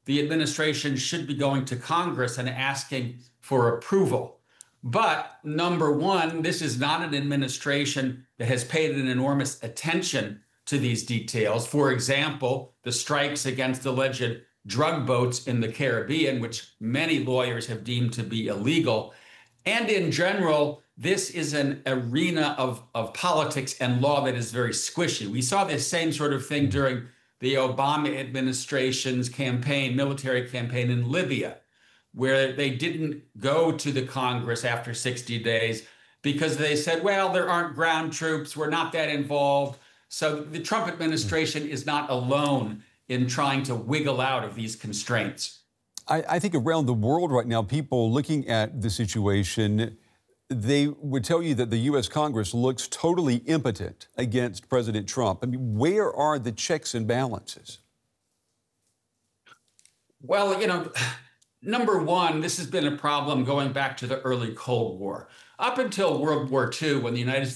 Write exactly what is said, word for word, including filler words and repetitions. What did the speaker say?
the administration should be going to Congress and asking for approval. But number one, this is not an administration that has paid an enormous attention to these details. For example, the strikes against alleged drug boats in the Caribbean, which many lawyers have deemed to be illegal. And in general, this is an arena of, of politics and law that is very squishy. We saw this same sort of thing during the Obama administration's campaign, military campaign in Libya, where they didn't go to the Congress after sixty days because they said, well, there aren't ground troops, we're not that involved. So the Trump administration is not alone in trying to wiggle out of these constraints. I, I think around the world right now, people looking at the situation, they would tell you that the U S Congress looks totally impotent against President Trump. I mean, where are the checks and balances? Well, you know, number one, this has been a problem going back to the early Cold War. Up until World War Two, when the United